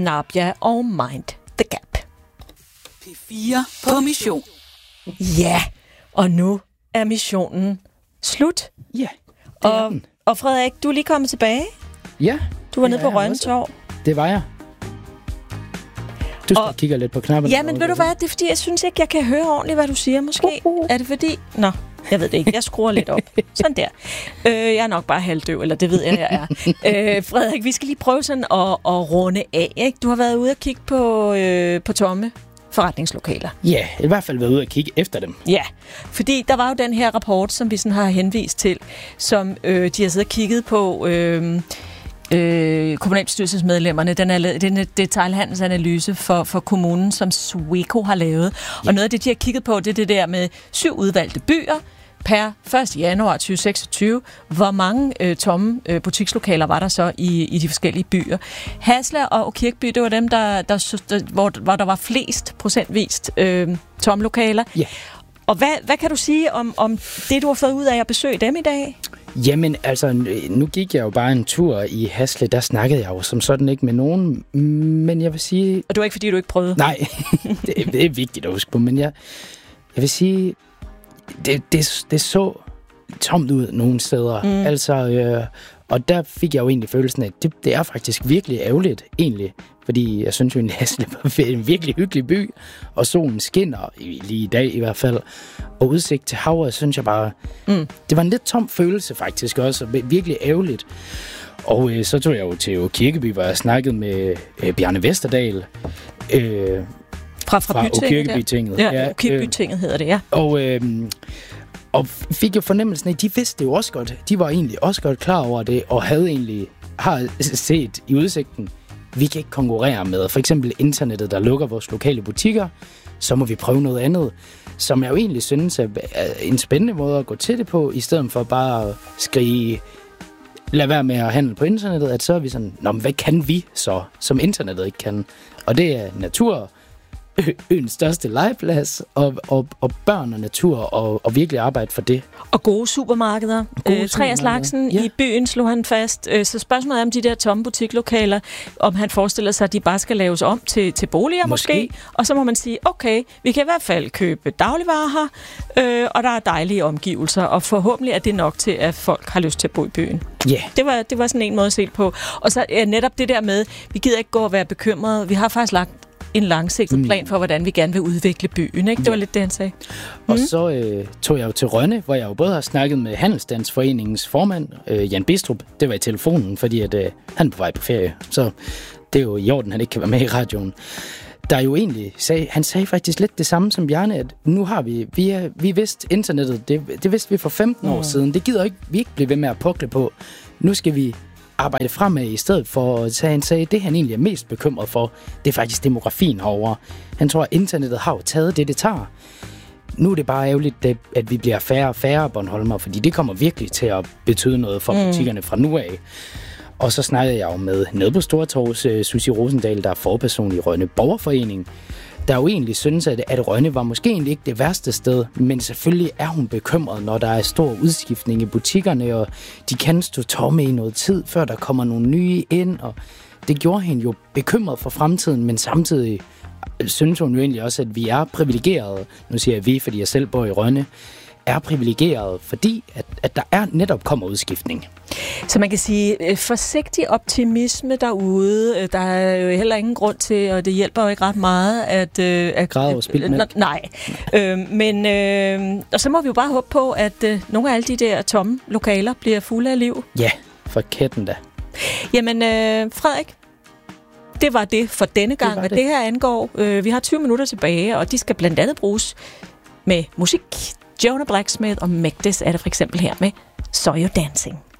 Nabia og Mind the Gap. P4 på mission. Ja, og nu er missionen slut. Ja, og Frederik, du er lige kommet tilbage. Ja. Du var nede på Røntorv. Det var jeg. Du skal kigge lidt på knapperne. Ja, men ved du hvad? Det er fordi, jeg synes ikke, jeg kan høre ordentligt, hvad du siger. Måske er det fordi... Nå, jeg ved det ikke. Jeg skruer lidt op. Sådan der. Jeg er nok bare halvdøv, eller det ved jeg er. Frederik, vi skal lige prøve sådan at runde af. Ikke? Du har været ude og kigge på tomme forretningslokaler. Ja, i hvert fald været ude og kigge efter dem. Ja, fordi der var jo den her rapport, som vi sådan har henvist til, som de har siddet og kigget på... kommunalbestyrelsesmedlemmerne, den detailhandelsanalyse for kommunen, som Sweco har lavet. Og noget af det, de har kigget på, det er det der med 7 udvalgte byer per 1. januar 2026. Hvor mange tomme butikslokaler var der så i de forskellige byer? Hasle og Kirkeby, det var dem, hvor der var flest procentvist tomme lokaler. Ja. Og hvad kan du sige om det, du har fået ud af at besøge dem i dag? Jamen, altså, nu gik jeg jo bare en tur i Hasle. Der snakkede jeg jo som sådan ikke med nogen. Men jeg vil sige... Og det var ikke, fordi du ikke prøvede? Nej, det er vigtigt at huske på. Men jeg vil sige, det så tomt ud nogle steder. Altså, og der fik jeg jo egentlig følelsen af, at det er faktisk virkelig ærgerligt, egentlig. Fordi jeg synes jo, at Hasle var en virkelig hyggelig by, og solen skinner, lige i dag i hvert fald. Og udsigt til havet, synes jeg bare... Det var en lidt tom følelse faktisk også, og virkelig ærgerligt. Og så tog jeg jo til Kirkeby, hvor jeg snakkede med Bjarne Vesterdal. Fra Kirkeby-tinget. Ja, Kirkeby-tinget hedder det, ja. Og fik jo fornemmelsen af, at de vidste det jo også godt. De var egentlig også godt klar over det, og har set i udsigten, vi kan ikke konkurrere med for eksempel internettet, der lukker vores lokale butikker. Så må vi prøve noget andet, som jeg jo egentlig synes er en spændende måde at gå til det på, i stedet for bare at skrige, lad være med at handle på internettet, at så er vi sådan, nå, men hvad kan vi så, som internettet ikke kan? Og det er natur, øens største legeplads, og børn og natur, og virkelig arbejde for det. Og gode supermarkeder. 3 af slagsen i byen slog han fast. Så spørgsmålet er om de der tomme butiklokaler, om han forestiller sig, at de bare skal laves om til boliger måske. Og så må man sige, okay, vi kan i hvert fald købe dagligvarer her, og der er dejlige omgivelser, og forhåbentlig er det nok til, at folk har lyst til at bo i byen. Yeah. Det var sådan en måde at se på. Og så netop det der med, vi gider ikke gå og være bekymrede. Vi har faktisk lagt en langsigtet plan for, hvordan vi gerne vil udvikle byen, ikke? Det var lidt det, han sagde. Og så tog jeg jo til Rønne, hvor jeg jo både har snakket med Handelsstandsforeningens formand, Jan Bistrup. Det var i telefonen, fordi at, han er på vej på ferie. Så det er jo i orden, han ikke kan være med i radioen. Der jo egentlig han sagde faktisk lidt det samme som Bjarne, at nu har vi vidste internettet, det vidste vi for 15 år siden. Det gider vi ikke blive ved med at pukle på. Nu skal vi arbejde fremad i stedet for, at han sagde, det han egentlig er mest bekymret for, det er faktisk demografien herovre. Han tror, at internettet har jo taget det tager. Nu er det bare ærgerligt, at vi bliver færre og færre Bornholmer, fordi det kommer virkelig til at betyde noget for butikkerne fra nu af. Og så snakkede jeg jo med nede på Stortorvs Susie Rosendal, der er forperson i Rønne Borgerforening, der jo egentlig synes, at Rønne var måske egentlig ikke det værste sted, men selvfølgelig er hun bekymret, når der er stor udskiftning i butikkerne, og de kan stå tomme i noget tid, før der kommer nogle nye ind, og det gjorde hende jo bekymret for fremtiden, men samtidig synes hun jo egentlig også, at vi er privilegerede, nu siger jeg vi, fordi jeg selv bor i Rønne, er privilegeret, fordi at der er netop kommer udskiftning. Så man kan sige, forsigtig optimisme derude, der er jo heller ingen grund til, og det hjælper jo ikke ret meget, at græde og spildt mælk. Nej, og så må vi jo bare håbe på, at nogle af alle de der tomme lokaler bliver fulde af liv. Ja, for kætten da. Jamen, Frederik, det var det for denne gang, hvad det her angår. Vi har 20 minutter tilbage, og de skal blandt andet bruges med musik. Jonah Blacksmith og Megdes er det for eksempel her med So You're Dancing.